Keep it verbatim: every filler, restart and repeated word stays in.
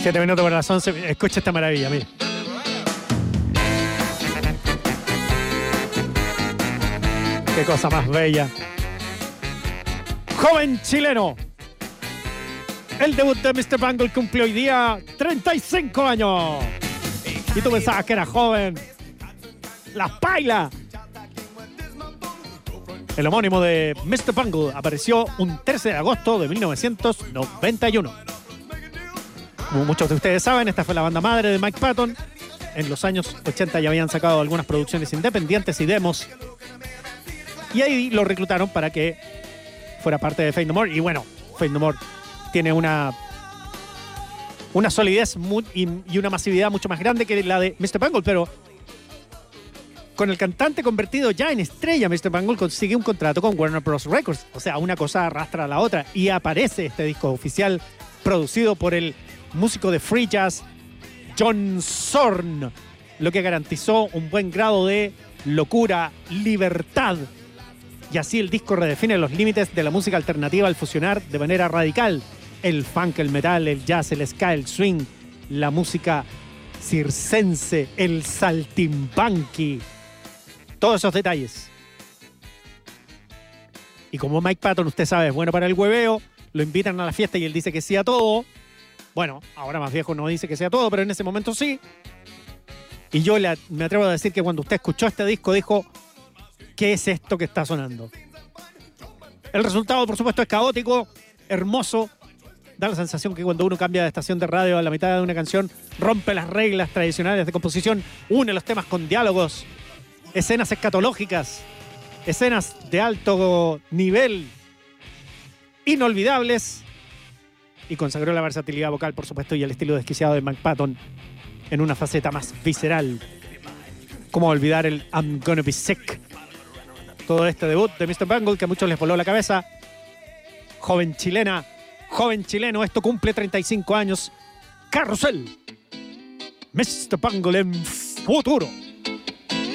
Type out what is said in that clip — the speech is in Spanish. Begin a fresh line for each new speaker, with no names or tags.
Siete minutos para las once. Escucha esta maravilla, mira. Qué cosa más bella. Joven chileno. El debut de mister Bungle cumplió hoy día treinta y cinco años. Y tú pensabas que era joven. La paila. El homónimo de mister Bungle apareció un trece de agosto de mil novecientos noventa y uno. Como muchos de ustedes saben, esta fue la banda madre de Mike Patton. En los años ochenta ya habían sacado algunas producciones independientes y demos. Y ahí lo reclutaron para que fuera parte de Faith No More. Y bueno, Faith No More tiene una, una solidez muy, y, y una masividad mucho más grande que la de mister Bungle, pero con el cantante convertido ya en estrella, mister Bungle consigue un contrato con Warner Bros. Records. O sea, una cosa arrastra a la otra. Y aparece este disco oficial producido por el músico de free jazz John Zorn, lo que garantizó un buen grado de locura, libertad. Y así el disco redefine los límites de la música alternativa al fusionar de manera radical el funk, el metal, el jazz, el ska, el swing, la música circense, el saltimbanqui. Todos esos detalles. Y como Mike Patton, usted sabe, es bueno para el hueveo, lo invitan a la fiesta y él dice que sí a todo. Bueno, ahora más viejo no dice que sea todo, pero en ese momento sí. Y yo le, me atrevo a decir que cuando usted escuchó este disco dijo, ¿qué es esto que está sonando? El resultado, por supuesto, es caótico, hermoso. Da la sensación que cuando uno cambia de estación de radio a la mitad de una canción, rompe las reglas tradicionales de composición, une los temas con diálogos, escenas escatológicas, escenas de alto nivel, inolvidables, y consagró la versatilidad vocal, por supuesto, y el estilo desquiciado de Mike Patton en una faceta más visceral. ¿Cómo olvidar el I'm Gonna Be Sick? Todo este debut de mister Bungle que a muchos les voló la cabeza. Joven chilena, joven chileno, esto cumple treinta y cinco años. Carrusel. mister Bungle en futuro.